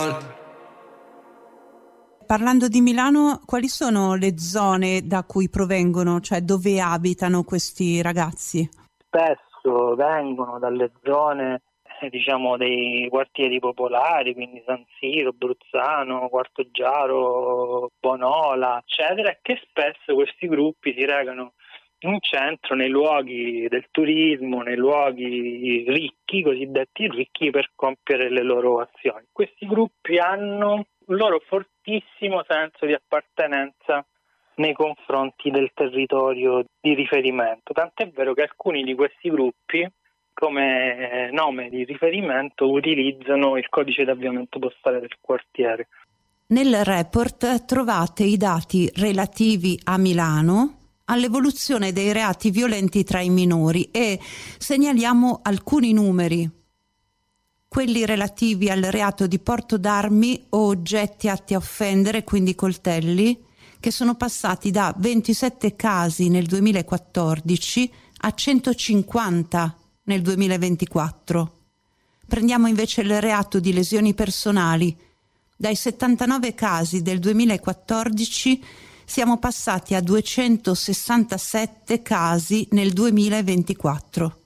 Parlando di Milano, quali sono le zone da cui provengono, cioè dove abitano questi ragazzi? Spesso vengono dalle zone, diciamo, dei quartieri popolari, quindi San Siro, Bruzzano, Quartoggiaro, Bonola, eccetera, e che spesso questi gruppi si recano in centro, nei luoghi del turismo, nei luoghi ricchi, cosiddetti ricchi, per compiere le loro azioni. Questi gruppi hanno un loro fortissimo senso di appartenenza nei confronti del territorio di riferimento, tant'è vero che alcuni di questi gruppi come nome di riferimento utilizzano il codice d'avviamento postale del quartiere. Nel report trovate i dati relativi a Milano, all'evoluzione dei reati violenti tra i minori e segnaliamo alcuni numeri. Quelli relativi al reato di porto d'armi o oggetti atti a offendere, quindi coltelli, che sono passati da 27 casi nel 2014 a 150 nel 2024. Prendiamo invece il reato di lesioni personali. Dai 79 casi del 2014 siamo passati a 267 casi nel 2024.